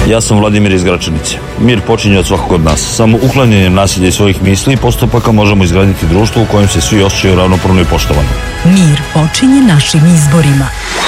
Ja sam Vladimir iz Gračanice. Mir počinje od svakog od nas. Samo uklanjanjem nasilja i svojih misli i postupaka možemo izgraditi društvo u kojem se svi osjećaju ravnopravno i poštovano. Mir počinje našim izborima.